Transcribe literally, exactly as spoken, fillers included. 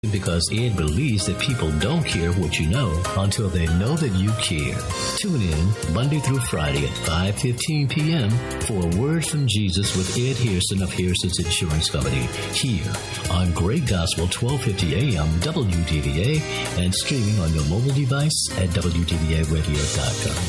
Because Ed believes that people don't care what you know until they know that you care. Tune in Monday through Friday at five fifteen p.m. for a Word from Jesus with Ed Harrison of Harrison's Insurance Company here on Great Gospel twelve fifty a.m. W D V A and streaming on your mobile device at W D V A radio dot com.